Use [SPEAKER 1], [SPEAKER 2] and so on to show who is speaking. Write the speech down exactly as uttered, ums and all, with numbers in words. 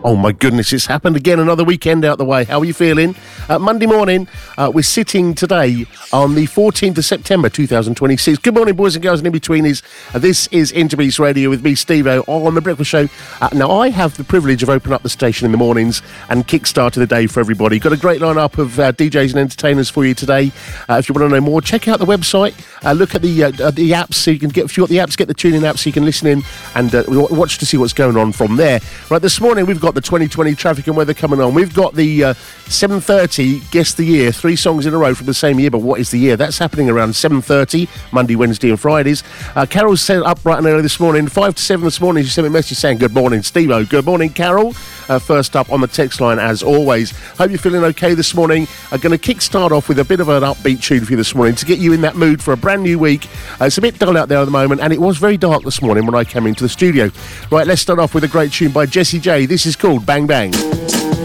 [SPEAKER 1] Oh my goodness, it's happened again. Another weekend out the way. How are you feeling? Uh, Monday morning, uh, we're sitting today on the fourteenth of September two thousand twenty-six. Good morning, boys and girls and in-betweeners. Uh, this is Interbeats Radio with me, Steve-O, on The Breakfast Show. Uh, now, I have the privilege of opening up the station in the mornings and kick-starting the day for everybody. Got a great lineup of uh, D Js and entertainers for you today. Uh, if you want to know more, check out the website. Uh, look at the uh, the apps so you can get, if you've got the apps, get the TuneIn app so you can listen in and uh, watch to see what's going on from there. Right, this morning we've got the twenty twenty traffic and weather coming on. We've got the uh, seven thirty Guess the Year, three songs in a row from the same year, but what is the year? That's happening around seven thirty, Monday, Wednesday and Fridays. Uh, Carol's set up bright and early this morning, five to seven this morning. She sent me a message saying, good morning, Steve-O. Good morning, Carol. Uh, first up on the text line, as always. Hope you're feeling okay this morning. I'm going to kick-start off with a bit of an upbeat tune for you this morning to get you in that mood for a brand new week. Uh, it's a bit dull out there at the moment, and it was very dark this morning when I came into the studio. Right, let's start off with a great tune by Jessie J. This is called Bang Bang.